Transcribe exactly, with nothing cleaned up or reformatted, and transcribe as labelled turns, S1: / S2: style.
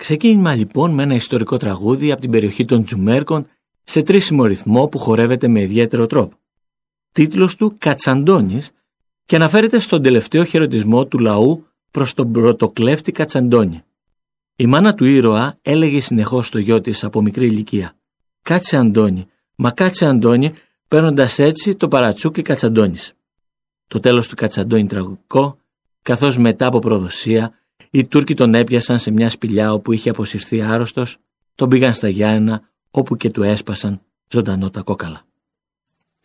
S1: Ξεκίνημα λοιπόν με ένα ιστορικό τραγούδι από την περιοχή των Τζουμέρκων σε τρίσιμο ρυθμό που χορεύεται με ιδιαίτερο τρόπο. Τίτλος του Κατσαντώνης και αναφέρεται στον τελευταίο χαιρετισμό του λαού προς τον πρωτοκλέφτη Κατσαντώνη. Η μάνα του ήρωα έλεγε συνεχώς στο γιο της από μικρή ηλικία «Κάτσε Αντώνη, μα κάτσε Αντώνη», παίρνοντας έτσι το παρατσούκλι Κατσαντώνης. Το τέλος του Κατσαντώνη τραγικό, καθώς μετά από προδοσία οι Τούρκοι τον έπιασαν σε μια σπηλιά όπου είχε αποσυρθεί άρρωστος, τον πήγαν στα Γιάννενα όπου και του έσπασαν ζωντανό τα κόκαλα.